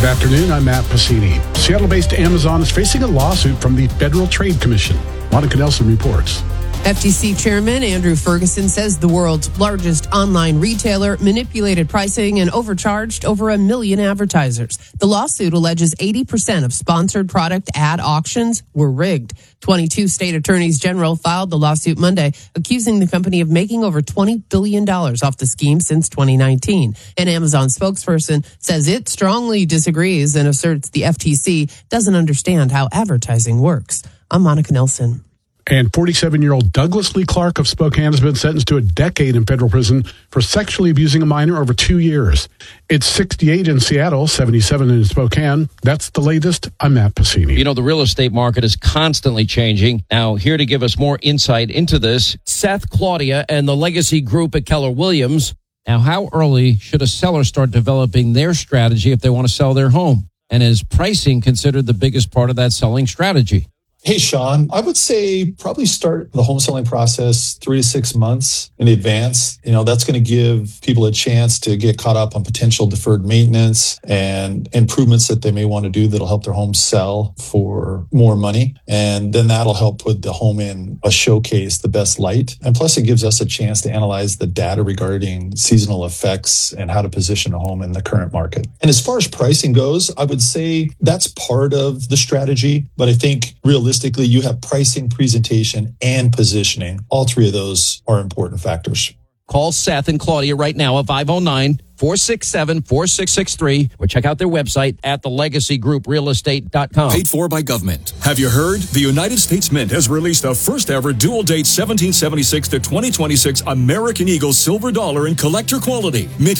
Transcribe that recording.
Good afternoon, I'm Matt Pacini. Seattle-based Amazon is facing a lawsuit from the Federal Trade Commission. Monica Nelson reports. FTC Chairman Andrew Ferguson says the world's largest online retailer manipulated pricing and overcharged over 1 million advertisers. The lawsuit alleges 80% of sponsored product ad auctions were rigged. 22 state attorneys general filed the lawsuit Monday, accusing the company of making over $20 billion off the scheme since 2019. An Amazon spokesperson says it strongly disagrees and asserts the FTC doesn't understand how advertising works. I'm Monica Nelson. And 47-year-old Douglas Lee Clark of Spokane has been sentenced to a decade in federal prison for sexually abusing a minor over 2 years. It's 68 in Seattle, 77 in Spokane. That's the latest. I'm Matt Pacini. You know, the real estate market is constantly changing. Now, here to give us more insight into this, Seth Claudia and the Legacy Group at Keller Williams. Now, how early should a seller start developing their strategy if they want to sell their home? And is pricing considered the biggest part of that selling strategy? Hey, Sean, I would say probably start the home selling process 3 to 6 months in advance. You know, that's going to give people a chance to get caught up on potential deferred maintenance and improvements that they may want to do that'll help their home sell for more money. And then that'll help put the home in a showcase, the best light. And plus, it gives us a chance to analyze the data regarding seasonal effects and how to position a home in the current market. And as far as pricing goes, I would say that's part of the strategy. But I think realistically, you have pricing, presentation, and positioning. All three of those are important factors. Call Seth and Claudia right now at 509-467-4663 or check out their website at thelegacygrouprealestate.com. Paid for by government. Have you heard? The United States Mint has released the first ever dual date 1776 to 2026 American Eagle silver dollar in collector quality. Mint